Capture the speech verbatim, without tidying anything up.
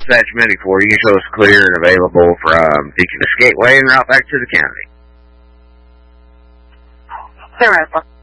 Dispatch Medic for you. Show us clear and available from Deaconess Gateway and route back to the county. Zero.